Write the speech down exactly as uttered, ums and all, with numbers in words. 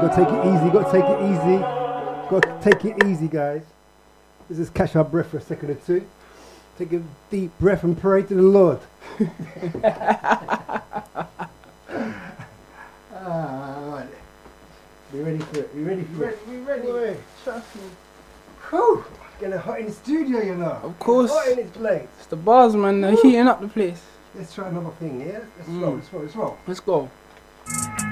gotta take it easy, gotta take it easy. Gotta take it easy, guys. Let's just catch our breath for a second or two. Take a deep breath and pray to the Lord. Ah, be ready for it, be ready for it. We ready, we ready. Trust me. Whew, getting hot in the studio, you know. Of course. Hot in this place. It's the bars, man. They're heating up the place. Let's try another thing, yeah? Let's Mm. roll, let's roll, let's roll. Let's go.